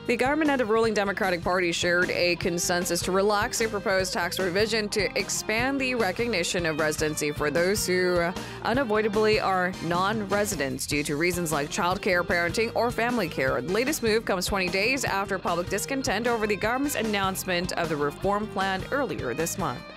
The government and the ruling Democratic Party shared a consensus to relax a proposed tax revision to expand the recognition of residency for those who unavoidably are non-residents due to reasons like childcare, parenting, or family care. The latest move comes 20 days after public discontent over the government's announcement of the reform plan earlier this month.